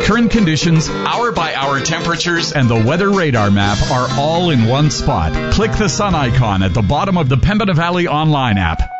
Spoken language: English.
Current conditions, hour-by-hour temperatures, and the weather radar map are all in one spot. Click the sun icon at the bottom of the Pembina Valley online app.